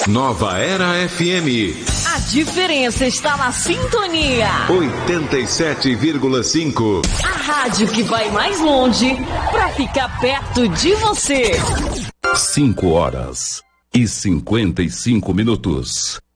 Nova Era FM. A diferença está na sintonia. 87,5. A rádio que vai mais longe para ficar perto de você. 5 horas e 55 minutos.